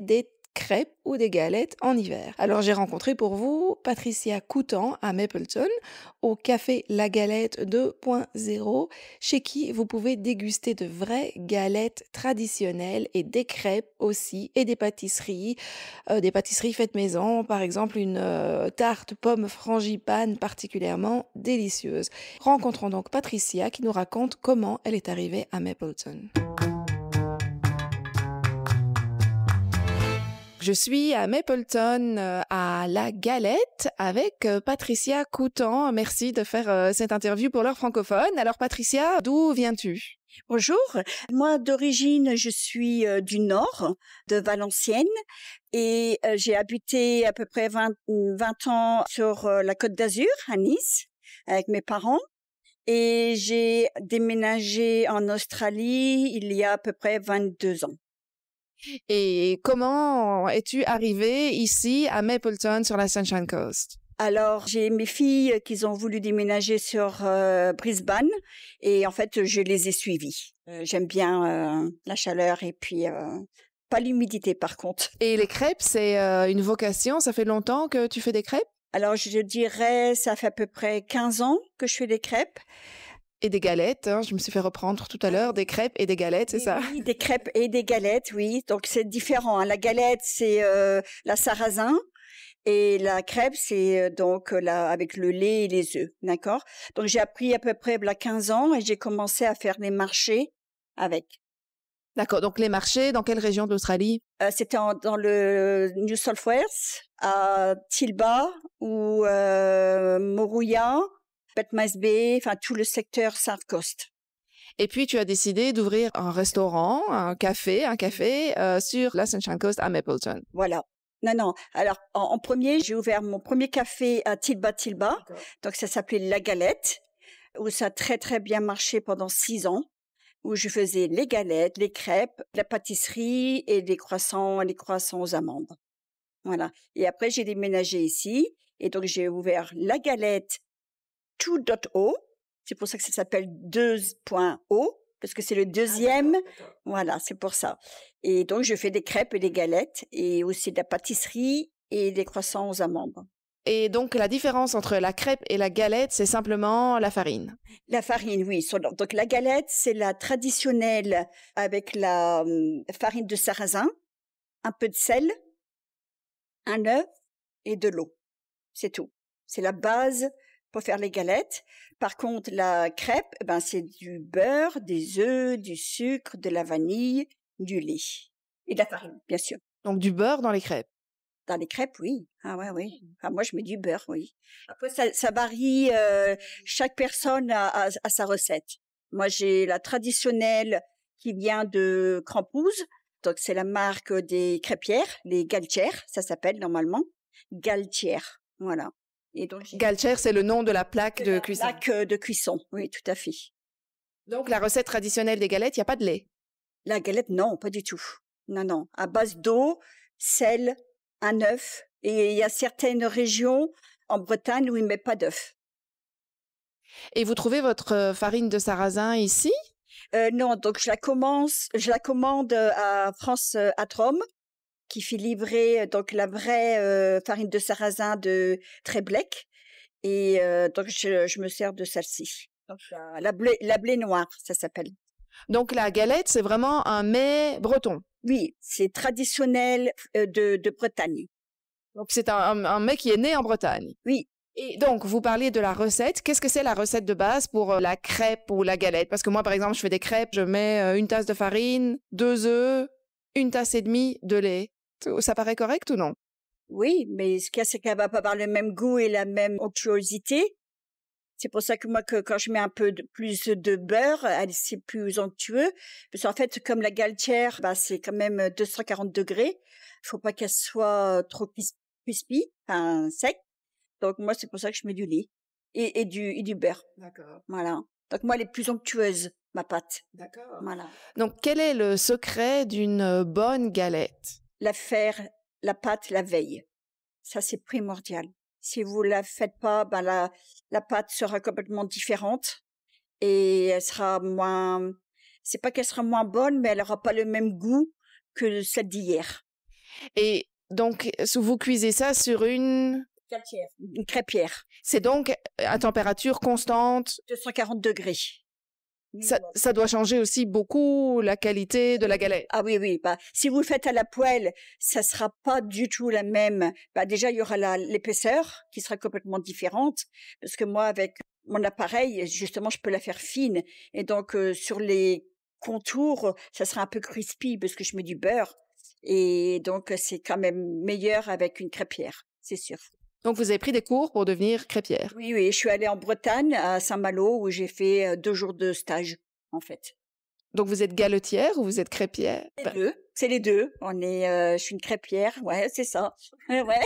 des crêpes ou des galettes en hiver. Alors j'ai rencontré pour vous Patricia Coutan à Mapleton au café La Galette 2.0 chez qui vous pouvez déguster de vraies galettes traditionnelles et des crêpes aussi et des pâtisseries faites maison, par exemple une tarte pomme frangipane particulièrement délicieuse. Rencontrons donc Patricia qui nous raconte comment elle est arrivée à Mapleton. Je suis à Mapleton, à La Galette, avec Patricia Coutan. Merci de faire cette interview pour l'heure francophone. Alors Patricia, d'où viens-tu? Bonjour, moi d'origine je suis du nord, de Valenciennes et j'ai habité à peu près 20 ans sur la Côte d'Azur, à Nice, avec mes parents. Et j'ai déménagé en Australie il y a à peu près 22 ans. Et comment es-tu arrivée ici à Mapleton sur la Sunshine Coast? Alors, j'ai mes filles qui ont voulu déménager sur Brisbane et en fait, je les ai suivies. J'aime bien la chaleur et puis pas l'humidité par contre. Et les crêpes, c'est une vocation? Ça fait longtemps que tu fais des crêpes? Alors, je dirais, ça fait à peu près 15 ans que je fais des crêpes. Et des galettes, hein, je me suis fait reprendre tout à l'heure, des crêpes et des galettes, c'est ça? Oui, des crêpes et des galettes, oui. Donc, c'est différent, hein. La galette, c'est la sarrasin. Et la crêpe, c'est donc avec le lait et les œufs, d'accord? Donc, j'ai appris à peu près 15 ans et j'ai commencé à faire des marchés avec. D'accord, donc les marchés, dans quelle région d'Australie? C'était dans le New South Wales, à Tilba ou Moruya, Batmas Bay, enfin tout le secteur South Coast. Et puis tu as décidé d'ouvrir un restaurant, un café sur la Sunshine Coast à Mapleton. Voilà. Non. Alors, en premier, j'ai ouvert mon premier café à Tilba. Donc, ça s'appelait La Galette, où ça a très, très bien marché pendant 6 ans, où je faisais les galettes, les crêpes, la pâtisserie et les croissants aux amandes. Voilà. Et après, j'ai déménagé ici. Et donc, j'ai ouvert La Galette 2.0. C'est pour ça que ça s'appelle 2.0. Parce que c'est le deuxième. D'accord. Voilà, c'est pour ça. Et donc, je fais des crêpes et des galettes et aussi de la pâtisserie et des croissants aux amandes. Et donc, la différence entre la crêpe et la galette, c'est simplement la farine? La farine, oui. Donc, la galette, c'est la traditionnelle avec la farine de sarrasin, un peu de sel, un œuf et de l'eau. C'est tout. C'est la base pour faire les galettes. Par contre, la crêpe, c'est du beurre, des œufs, du sucre, de la vanille, du lait et de la farine, bien sûr. Donc du beurre dans les crêpes? Dans les crêpes, oui. Ah ouais, oui. Enfin, moi, je mets du beurre, oui. Après, ça varie. Chaque personne a sa recette. Moi, j'ai la traditionnelle qui vient de Crampouze. Donc, c'est la marque des crêpières, les Galtières, ça s'appelle normalement. Galtières, voilà. Et donc, Galtière, c'est le nom de la plaque de cuisson. La plaque de cuisson, oui, tout à fait. Donc, la recette traditionnelle des galettes, il n'y a pas de lait? La galette, non, pas du tout. Non. À base d'eau, sel, un œuf. Et il y a certaines régions en Bretagne où ils ne mettent pas d'œuf. Et vous trouvez votre farine de sarrasin ici? Non, donc je la commande à France Atrom, qui fait livrer donc la vraie farine de sarrasin de Tréblec. Et donc, je me sers de celle-ci. Donc, la blé noir, ça s'appelle. Donc, la galette, c'est vraiment un mets breton? Oui, c'est traditionnel de Bretagne. Donc, c'est un mets qui est né en Bretagne? Oui. Et donc, vous parliez de la recette. Qu'est-ce que c'est la recette de base pour la crêpe ou la galette? Parce que moi, par exemple, je fais des crêpes, je mets une tasse de farine, 2 œufs, 1 tasse et demie de lait. Ça paraît correct ou non? Oui, mais ce qu'il y a, c'est qu'elle va pas avoir le même goût et la même onctuosité. C'est pour ça que moi, quand je mets un peu plus de beurre, c'est plus onctueux. Parce qu'en fait, comme la galtière, c'est quand même 240 degrés. Il faut pas qu'elle soit trop crispy, enfin sec. Donc moi, c'est pour ça que je mets du lait et du beurre. D'accord. Voilà. Donc moi, elle est plus onctueuse, ma pâte. D'accord. Voilà. Donc quel est le secret d'une bonne galette? Faire la pâte la veille. Ça, c'est primordial. Si vous la faites pas, la pâte sera complètement différente et elle sera c'est pas qu'elle sera moins bonne, mais elle aura pas le même goût que celle d'hier. Et donc, vous cuisez ça sur une crêpière. C'est donc à température constante. 240 degrés. Ça doit changer aussi beaucoup la qualité de la galette. Ah oui. Si vous le faites à la poêle, ça sera pas du tout la même. Déjà, il y aura l'épaisseur qui sera complètement différente. Parce que moi, avec mon appareil, justement, je peux la faire fine. Et donc, sur les contours, ça sera un peu crispy parce que je mets du beurre. Et donc, c'est quand même meilleur avec une crêpière, c'est sûr. Donc, vous avez pris des cours pour devenir crêpière? Oui, je suis allée en Bretagne, à Saint-Malo, où j'ai fait 2 jours de stage, en fait. Donc, vous êtes galetière ou vous êtes crêpière? Les deux. C'est les deux. Je suis une crêpière, ouais, c'est ça. Ouais.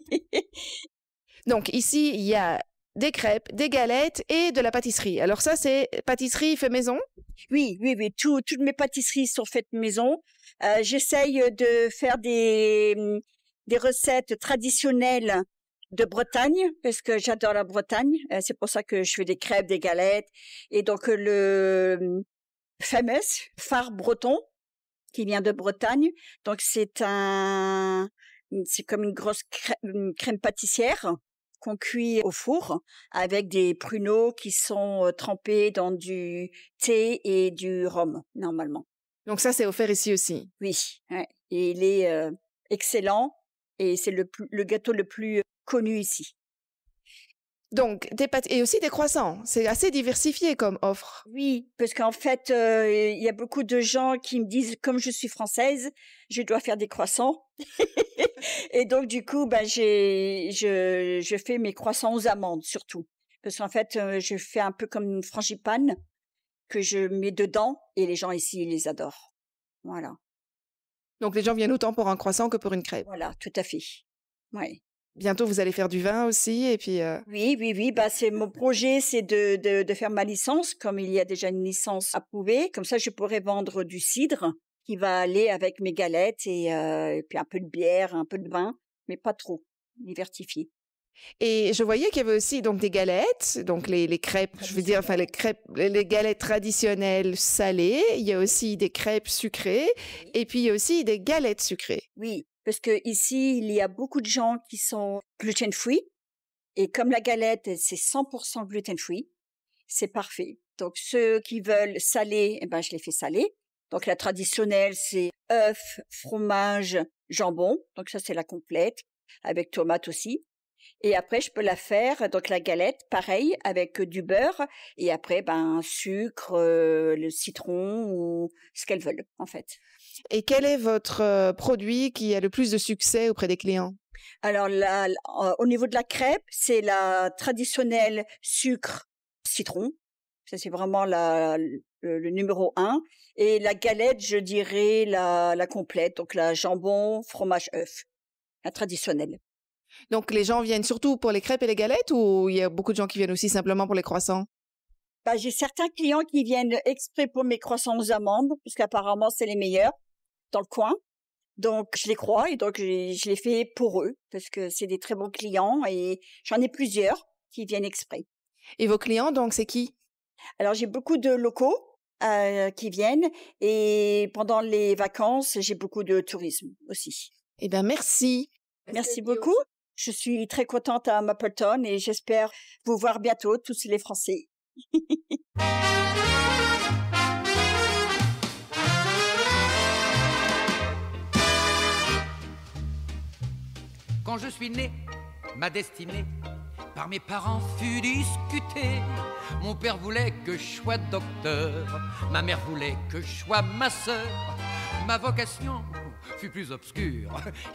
Donc, ici, il y a des crêpes, des galettes et de la pâtisserie. Alors ça, c'est pâtisserie fait maison? Oui. Toutes mes pâtisseries sont faites maison. J'essaye de faire des recettes traditionnelles de Bretagne, parce que j'adore la Bretagne. C'est pour ça que je fais des crêpes, des galettes. Et donc, le fameux phare breton, qui vient de Bretagne. Donc, c'est comme une grosse crème pâtissière qu'on cuit au four avec des pruneaux qui sont trempés dans du thé et du rhum, normalement. Donc ça, c'est offert ici aussi? Oui, ouais. Et il est excellent et c'est le gâteau le plus connu ici. Donc, des pâtes et aussi des croissants. C'est assez diversifié comme offre. Oui, parce qu'en fait, il y a beaucoup de gens qui me disent, comme je suis française, je dois faire des croissants. Et donc, du coup, je fais mes croissants aux amandes, surtout. Parce qu'en fait, je fais un peu comme une frangipane que je mets dedans et les gens ici, ils les adorent. Voilà. Donc, les gens viennent autant pour un croissant que pour une crêpe. Voilà, tout à fait. Oui. Bientôt, vous allez faire du vin aussi, et puis... Oui. C'est mon projet, c'est de faire ma licence, comme il y a déjà une licence approuvée. Comme ça, je pourrais vendre du cidre qui va aller avec mes galettes et puis un peu de bière, un peu de vin, mais pas trop, diversifié. Et je voyais qu'il y avait aussi donc des galettes, donc les crêpes, je veux dire, enfin les galettes traditionnelles salées. Il y a aussi des crêpes sucrées, et puis il y a aussi des galettes sucrées. Oui. Parce que ici, il y a beaucoup de gens qui sont gluten-free. Et comme la galette, c'est 100% gluten-free, c'est parfait. Donc, ceux qui veulent salé, je les fais saler. Donc, la traditionnelle, c'est œuf, fromage, jambon. Donc, ça, c'est la complète, avec tomate aussi. Et après, je peux la faire, donc la galette, pareil, avec du beurre. Et après, sucre, le citron ou ce qu'elles veulent, en fait. Et quel est votre produit qui a le plus de succès auprès des clients? Alors, au niveau de la crêpe, c'est la traditionnelle sucre citron. Ça, c'est vraiment le numéro 1. Et la galette, je dirais la complète. Donc, la jambon, fromage, œuf. La traditionnelle. Donc, les gens viennent surtout pour les crêpes et les galettes ou il y a beaucoup de gens qui viennent aussi simplement pour les croissants? J'ai certains clients qui viennent exprès pour mes croissants aux amandes, puisqu'apparemment, c'est les meilleurs dans le coin. Donc, je les crois et donc je les fais pour eux parce que c'est des très bons clients et j'en ai plusieurs qui viennent exprès. Et vos clients, donc, c'est qui? Alors, j'ai beaucoup de locaux qui viennent et pendant les vacances, j'ai beaucoup de tourisme aussi. Eh bien, merci. Merci beaucoup. Je suis très contente à Mapleton et j'espère vous voir bientôt, tous les Français. Quand je suis né, ma destinée par mes parents fut discutée. Mon père voulait que je sois docteur, ma mère voulait que je sois ma sœur. Ma vocation fut plus obscure,